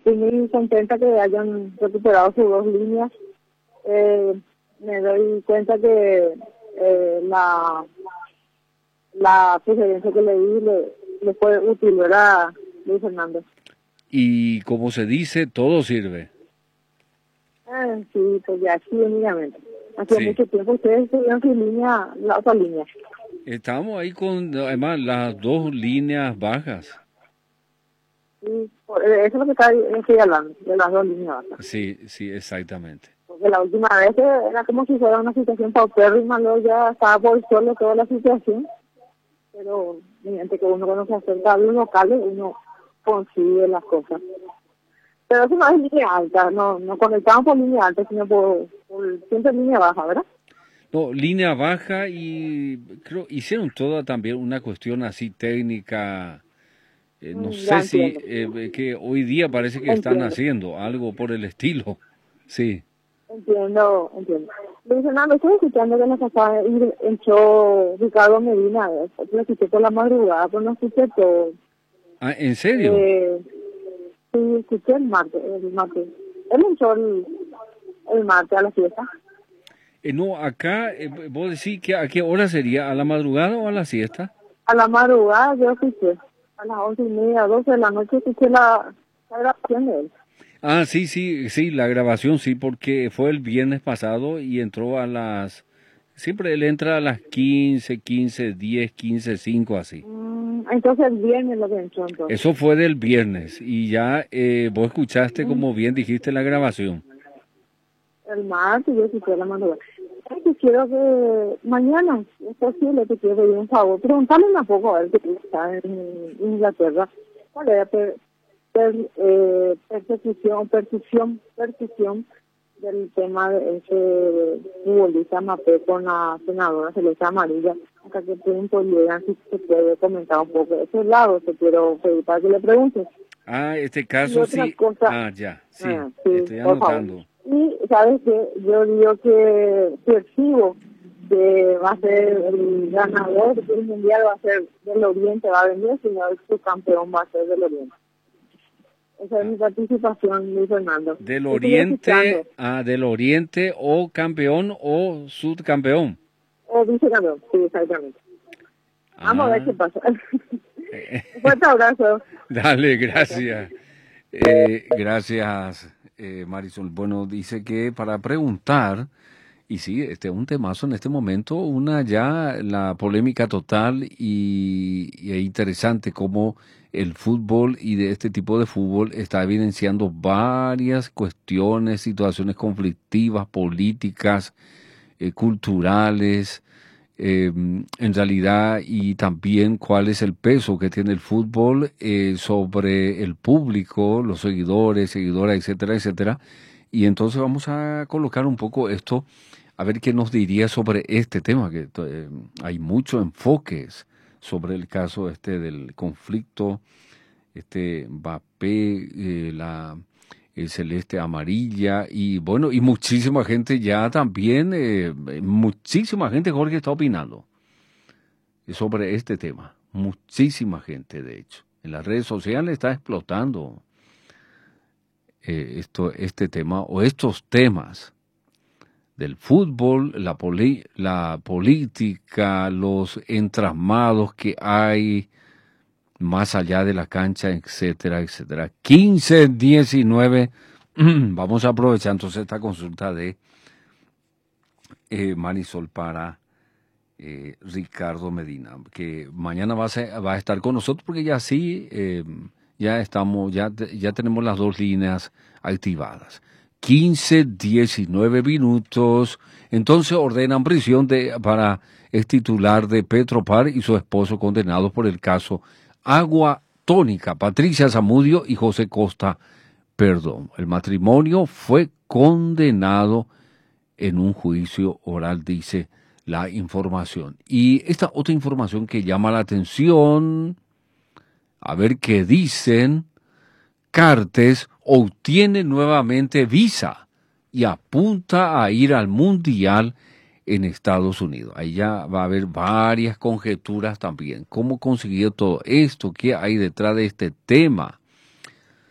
estoy muy contenta que hayan recuperado sus dos líneas. Me doy cuenta que la sugerencia que le di le fue útil, ¿verdad, Luis Fernando? Y como se dice, todo sirve. Sí, pues ya, sí, únicamente. Hace Sí. mucho tiempo ustedes tuvieron su línea, la otra línea. Estamos ahí con, además, las dos líneas bajas. Sí, eso es lo que estoy hablando, de las dos líneas bajas. Sí, sí, exactamente. Porque la última vez era como si fuera una situación paupérrima, luego ya estaba por el suelo toda la situación, pero mediante que uno cuando se acerca a los locales, uno consigue las cosas. Pero eso no es línea alta, no conectamos por línea alta, sino por siempre línea baja, ¿verdad? No, línea baja y creo hicieron toda también una cuestión así técnica. No Ya sé si entiendo, que hoy día parece que están entiendo. haciendo algo por el estilo. Sí. Entiendo. Luis Fernando, estoy escuchando que la pasada entró Ricardo Medina, lo escuché por la madrugada, pero no escuché todo. Ah, ¿en serio? Eh, sí, escuché el martes. Él entró el martes a la fiesta. No, acá vos decís que a qué hora sería, ¿a la madrugada o a la siesta? A la madrugada yo escuché, a las 11:30, 12 de la noche escuché la grabación de él. Ah, sí, sí, sí, la grabación sí, porque fue el viernes pasado y entró a las... Siempre él entra a las 15:10, 15:05 así. Entonces el viernes lo que entró entonces. Eso fue del viernes y ya vos escuchaste, como bien dijiste, la grabación. El martes yo escuché la madrugada. Es que quiero que mañana, si es posible, te quiero pedir un favor. Preguntarle un poco a ver que está en Inglaterra. ¿Cuál era persecución del tema de ese futbolista Mapé con la senadora Celeste Amarilla? Hasta qué punto llegan, si se puede comentar un poco de ese lado, te quiero pedir para que le preguntes. Ah, este Y caso otra sí. cosa, Ah, ya, sí, sí, estoy por favor. anotando. Y sabes que yo digo que percibo que va a ser el ganador del mundial, va a ser del Oriente, va a venir, sino el subcampeón va a ser del Oriente. Esa es Ah, mi participación, Luis Fernando. del Estoy escuchando, Del Oriente o campeón o subcampeón. o vicecampeón, sí, exactamente. Vamos a ver qué Ah, pasa. Un fuerte abrazo. dale, gracias. Gracias, Marisol. Bueno, dice que para preguntar, y sí, este es un temazo en este momento, una ya la polémica total y es interesante cómo el fútbol y de este tipo de fútbol está evidenciando varias cuestiones, situaciones conflictivas, políticas, culturales, en realidad, y también cuál es el peso que tiene el fútbol sobre el público, los seguidores, seguidoras, etcétera, etcétera. Y entonces vamos a colocar un poco esto, a ver qué nos diría sobre este tema, que hay muchos enfoques sobre el caso este del conflicto, este Mbappé, celeste amarilla y bueno, y muchísima gente ya también, muchísima gente, Jorge, está opinando sobre este tema. Muchísima gente, de hecho. En las redes sociales está explotando este tema o estos temas del fútbol, la política, los entramados que hay más allá de la cancha, etcétera, etcétera. 15-19. Vamos a aprovechar entonces esta consulta de Marisol para Ricardo Medina, que mañana va a estar con nosotros porque ya sí, ya estamos, ya tenemos las dos líneas activadas. 15-19 minutos. Entonces ordenan prisión para ex titular de Petropar y su esposo condenados por el caso Agua Tónica, Patricia Zamudio y José Costa Perdón. El matrimonio fue condenado en un juicio oral, dice la información. Y esta otra información que llama la atención, a ver qué dicen, Cartes obtiene nuevamente visa y apunta a ir al Mundial en Estados Unidos. Ahí ya va a haber varias conjeturas también. ¿Cómo consiguió todo esto? ¿Qué hay detrás de este tema?